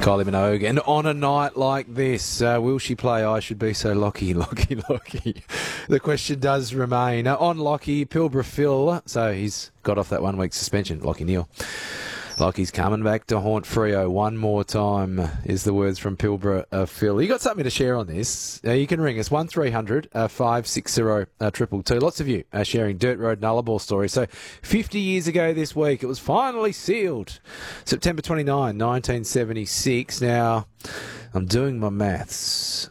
Kylie Minogue. And on a night like this, will she play I Should Be So Lucky? The question does remain. On Lockie, Pilbara Phil, so he's got off that 1 week suspension, Lockie Neal. Lockie's coming back to haunt Freo one more time, is the words from Pilbara Phil. You got something to share on this? You can ring us, 1300 560 222. Lots of you are sharing Dirt Road Nullarbor stories. So 50 years ago this week, it was finally sealed. September 29, 1976. Now, I'm doing my maths.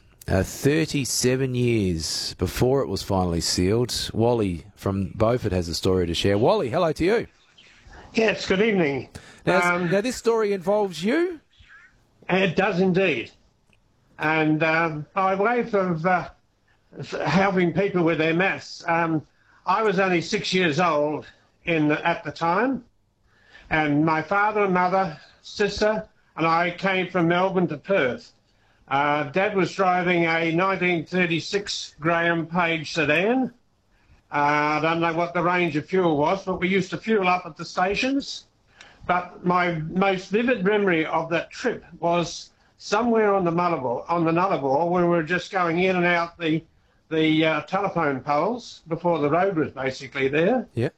37 years before it was finally sealed. Wally from Beaufort has a story to share. Wally, hello to you. Yes, good evening. Now this story involves you? It does indeed. And by way of helping people with their maths, I was only 6 years old at the time, and my father and mother, sister, and I came from Melbourne to Perth. Dad was driving a 1936 Graham Page sedan. I don't know what the range of fuel was, but we used to fuel up at the stations. But my most vivid memory of that trip was somewhere on the Nullarbor, where we were just going in and out the telephone poles before the road was basically there. Yeah.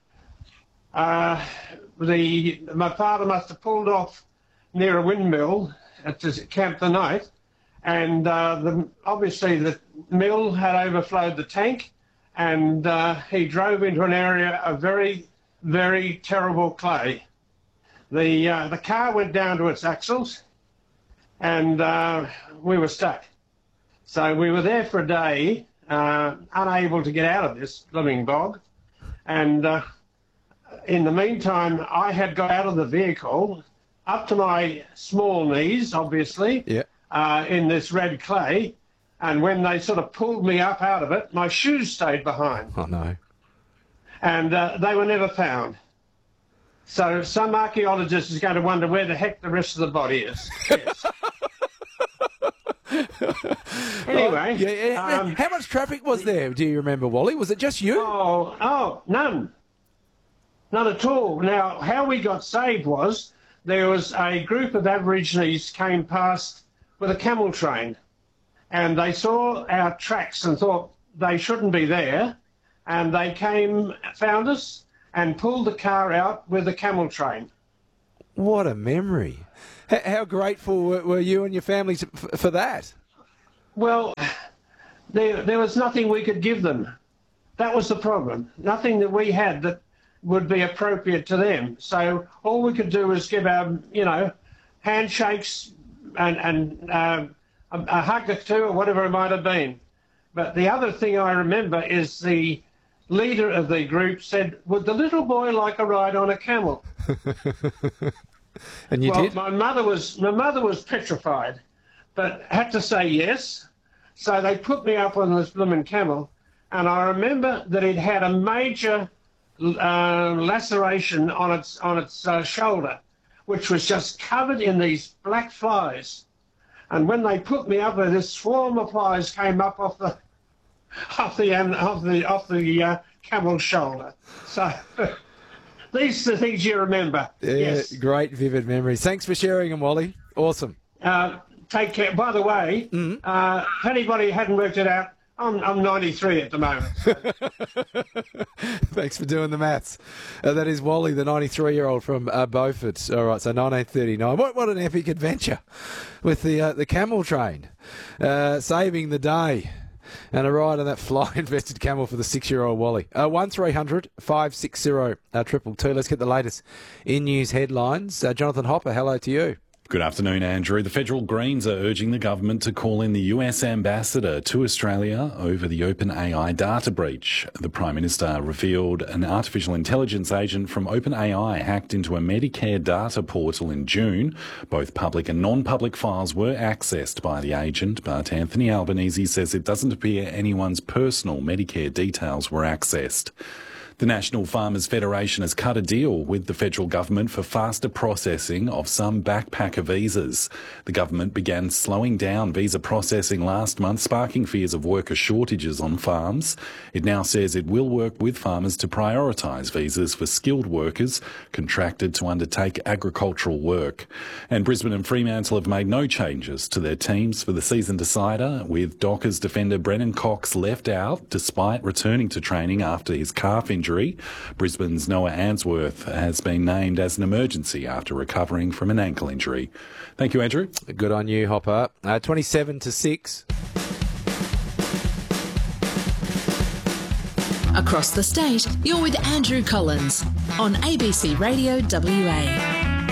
My father must have pulled off near a windmill to camp the night, and obviously the mill had overflowed the tank, and he drove into an area of very, very terrible clay. The car went down to its axles, and we were stuck. So we were there for a day, unable to get out of this blooming bog. And in the meantime, I had got out of the vehicle up to my small knees, obviously, in this red clay. And when they sort of pulled me up out of it, my shoes stayed behind. Oh, no. And they were never found. So some archaeologist is going to wonder where the heck the rest of the body is. Yes. Anyway. How much traffic was there, do you remember, Wally? Was it just you? Oh, none. None at all. Now, how we got saved was there was a group of Aborigines came past with a camel train, and they saw our tracks and thought they shouldn't be there, and they found us, and pulled the car out with the camel train. What a memory. How grateful were you and your family for that? Well, there was nothing we could give them. That was the problem. Nothing that we had that would be appropriate to them. So all we could do was give our, handshakes and a hug or two or whatever it might have been. But the other thing I remember is the leader of the group said, "Would the little boy like a ride on a camel?" And you did? My mother was petrified, but had to say yes. So they put me up on this blooming camel, and I remember that it had a major laceration on its shoulder, which was just covered in these black flies. And when they put me up there, this swarm of flies came up off the camel's shoulder. So these are the things you remember. Yeah, yes. Great, vivid memories. Thanks for sharing them, Wally. Awesome. Take care. By the way, if anybody hadn't worked it out, I'm 93 at the moment. So. Thanks for doing the maths. That is Wally, the 93-year-old from Beaufort. All right, so 1939. What an epic adventure with the camel train, saving the day. And a ride on that fly-infested camel for the 6-year-old Wally. 1300 560 222. Let's get the latest in news headlines. Jonathan Hopper, hello to you. Good afternoon, Andrew. The federal Greens are urging the government to call in the US ambassador to Australia over the OpenAI data breach. The Prime Minister revealed an artificial intelligence agent from OpenAI hacked into a Medicare data portal in June. Both public and non-public files were accessed by the agent, but Anthony Albanese says it doesn't appear anyone's personal Medicare details were accessed. The National Farmers Federation has cut a deal with the federal government for faster processing of some backpacker visas. The government began slowing down visa processing last month, sparking fears of worker shortages on farms. It now says it will work with farmers to prioritise visas for skilled workers contracted to undertake agricultural work. And Brisbane and Fremantle have made no changes to their teams for the season decider, with Dockers defender Brennan Cox left out despite returning to training after his calf injury. Brisbane's Noah Answorth has been named as an emergency after recovering from an ankle injury. Thank you, Andrew. Good on you, Hopper. 27-6. Across the state, you're with Andrew Collins on ABC Radio WA.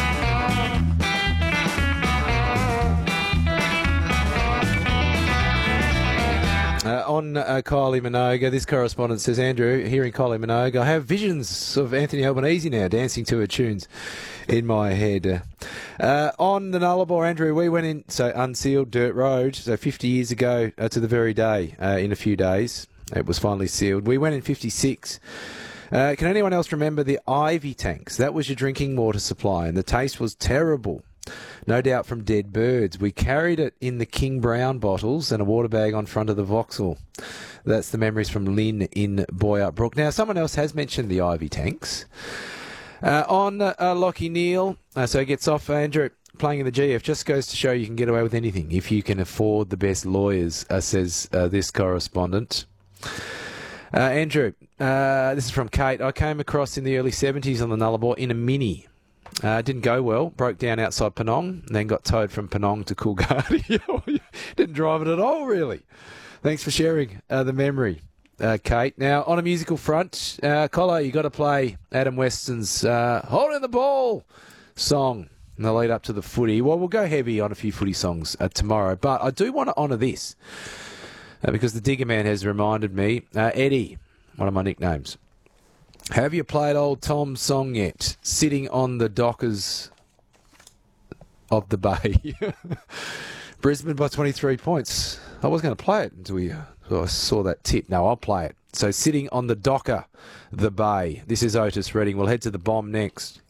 On Kylie Minogue, this correspondent says, Andrew, hearing Kylie Minogue, I have visions of Anthony Albanese now dancing to her tunes in my head. On the Nullarbor, Andrew, we went in, unsealed dirt road, 50 years ago to the very day, in a few days. It was finally sealed. We went in 56. Can anyone else remember the Ivy tanks? That was your drinking water supply, and the taste was terrible. No doubt from dead birds. We carried it in the King Brown bottles and a water bag on front of the Vauxhall. That's the memories from Lynn in Boyup Brook. Now, someone else has mentioned the Ivy tanks. On Lockie Neal, so he gets off, Andrew, playing in the GF just goes to show you can get away with anything if you can afford the best lawyers, says this correspondent. Andrew, this is from Kate. I came across in the early 70s on the Nullarbor in a Mini. Didn't go well, broke down outside Penong, and then got towed from Penong to Coolgardie. Didn't drive it at all, really. Thanks for sharing the memory, Kate. Now, on a musical front, Colo, you got to play Adam Weston's Holding the Ball song in the lead up to the footy. Well, we'll go heavy on a few footy songs tomorrow, but I do want to honour this because the Digger Man has reminded me. Eddie, one of my nicknames. Have you played old Tom's song yet? Sitting on the dockers of the bay. Brisbane by 23 points. I was going to play it until I saw that tip. No, I'll play it. So Sitting on the Docker, the bay. This is Otis Redding. We'll head to the Bomb next.